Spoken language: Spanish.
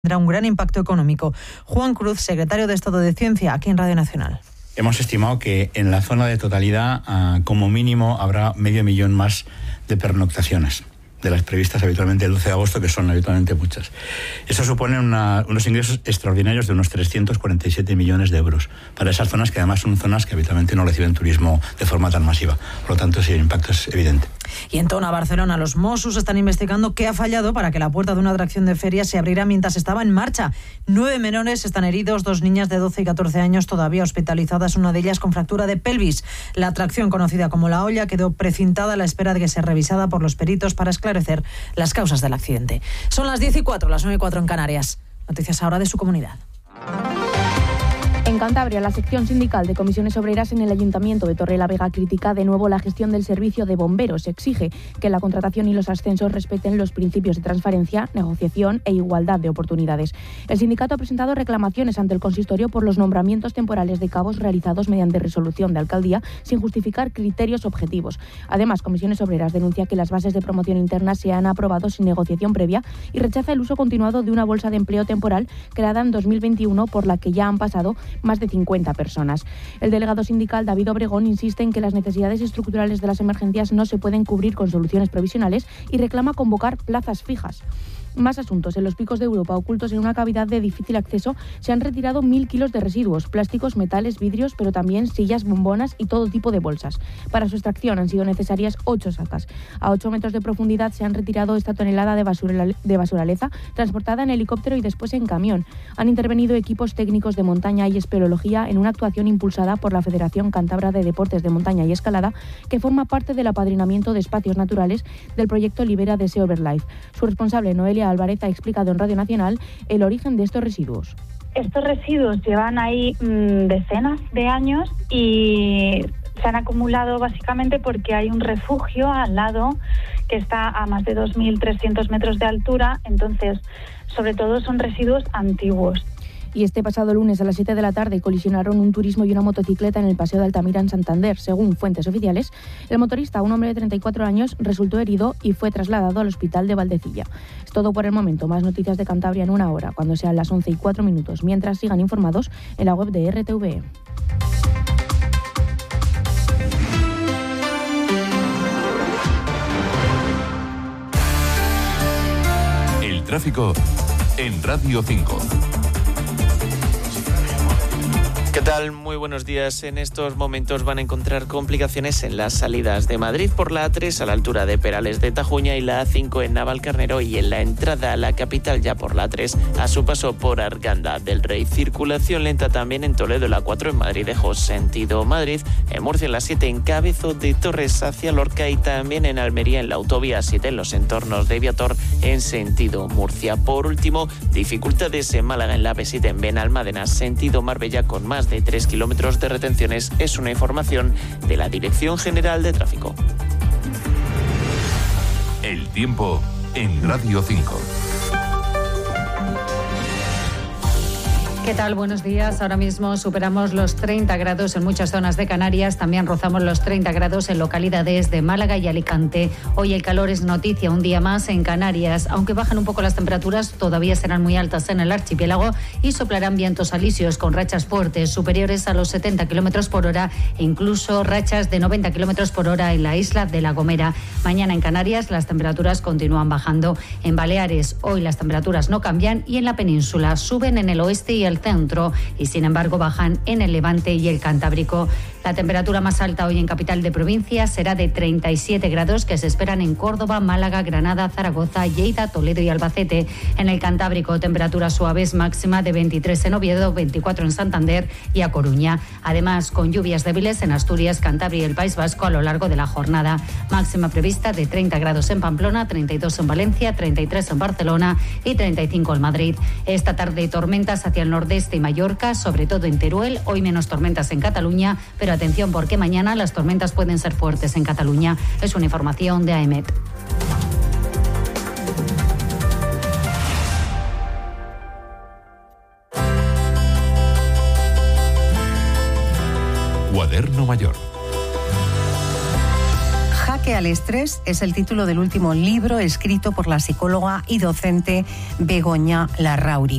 tendrá un gran impacto económico. Juan Cruz, secretario de Estado de Ciencia, aquí en Radio Nacional. Hemos estimado que en la zona de totalidad, como mínimo, habrá 500.000 más de pernoctaciones de las previstas habitualmente el 12 de agosto, que son habitualmente muchas. Eso supone unos ingresos extraordinarios de unos 347 millones de euros para esas zonas, que además son zonas que habitualmente no reciben turismo de forma tan masiva. Por lo tanto, sí, el impacto es evidente. Y en Tona, Barcelona, los Mossos están investigando qué ha fallado para que la puerta de una atracción de feria se abriera mientras estaba en marcha. 9 menores están heridos, 2 niñas de 12 y 14 años todavía hospitalizadas, una de ellas con fractura de pelvis. La atracción, conocida como La Olla, quedó precintada a la espera de que sea revisada por los peritos para esclarecer las causas del accidente. Son las 10:04, las 9:04 en Canarias. Noticias ahora de su comunidad. En Cantabria, la sección sindical de comisiones obreras en el Ayuntamiento de Torrelavega critica de nuevo la gestión del servicio de bomberos. Exige que la contratación y los ascensos respeten los principios de transparencia, negociación e igualdad de oportunidades. El sindicato ha presentado reclamaciones ante el consistorio por los nombramientos temporales de cabos realizados mediante resolución de alcaldía sin justificar criterios objetivos. Además, comisiones obreras denuncia que las bases de promoción interna se han aprobado sin negociación previa y rechaza el uso continuado de una bolsa de empleo temporal creada en 2021 por la que ya han pasado más de 50 personas. El delegado sindical David Obregón insiste en que las necesidades estructurales de las emergencias no se pueden cubrir con soluciones provisionales y reclama convocar plazas fijas. Más asuntos. En los Picos de Europa, ocultos en una cavidad de difícil acceso, se han retirado 1.000 kilos de residuos, plásticos, metales, vidrios, pero también sillas, bombonas y todo tipo de bolsas. Para su extracción han sido necesarias 8 sacas. A 8 metros de profundidad se han retirado esta tonelada de basuraleza, transportada en helicóptero y después en camión. Han intervenido equipos técnicos de montaña y espeleología en una actuación impulsada por la Federación Cántabra de Deportes de Montaña y Escalada, que forma parte del apadrinamiento de espacios naturales del proyecto Libera de Sea Over Life. Su responsable, Noelia Álvarez, ha explicado en Radio Nacional el origen de estos residuos. Estos residuos llevan ahí decenas de años y se han acumulado básicamente porque hay un refugio al lado que está a más de 2.300 metros de altura, entonces sobre todo son residuos antiguos. Y este pasado lunes a las 7 de la tarde colisionaron un turismo y una motocicleta en el Paseo de Altamira en Santander. Según fuentes oficiales, el motorista, un hombre de 34 años, resultó herido y fue trasladado al hospital de Valdecilla. Es todo por el momento. Más noticias de Cantabria en una hora, cuando sean las 11:04. Mientras, sigan informados en la web de RTV. El tráfico en Radio 5. ¿Qué tal? Muy buenos días. En estos momentos van a encontrar complicaciones en las salidas de Madrid por la A3 a la altura de Perales de Tajuña y la A5 en Navalcarnero, y en la entrada a la capital ya por la A3 a su paso por Arganda del Rey. Circulación lenta también en Toledo, la 4 en Madrid-Ejo, sentido Madrid, en Murcia en la 7 en Cabezo de Torres hacia Lorca y también en Almería en la autovía 7 en los entornos de Viator en sentido Murcia. Por último, dificultades en Málaga en la B7 en Benalmádena, sentido Marbella con más de 3 kilómetros de retenciones. Es una información de la Dirección General de Tráfico. El tiempo en Radio 5. ¿Qué tal? Buenos días. Ahora mismo superamos los 30 grados en muchas zonas de Canarias. También rozamos los 30 grados en localidades de Málaga y Alicante. Hoy el calor es noticia un día más en Canarias. Aunque bajan un poco las temperaturas, todavía serán muy altas en el archipiélago y soplarán vientos alisios con rachas fuertes superiores a los 70 kilómetros por hora e incluso rachas de 90 kilómetros por hora en la isla de La Gomera. Mañana en Canarias las temperaturas continúan bajando. En Baleares hoy las temperaturas no cambian y en la península suben en el oeste y el centro y sin embargo bajan en el Levante y el Cantábrico. La temperatura más alta hoy en capital de provincia será de 37 grados que se esperan en Córdoba, Málaga, Granada, Zaragoza, Lleida, Toledo y Albacete. En el Cantábrico temperaturas suaves máxima de 23 en Oviedo, 24 en Santander y A Coruña. Además con lluvias débiles en Asturias, Cantabria y el País Vasco a lo largo de la jornada. Máxima prevista de 30 grados en Pamplona, 32 en Valencia, 33 en Barcelona y 35 en Madrid. Esta tarde tormentas hacia el nordeste y Mallorca, sobre todo en Teruel. Hoy menos tormentas en Cataluña, pero atención porque mañana las tormentas pueden ser fuertes en Cataluña. Es una información de AEMET. Cuaderno Mayor. Jaque al estrés es el título del último libro escrito por la psicóloga y docente Begoña Larrauri.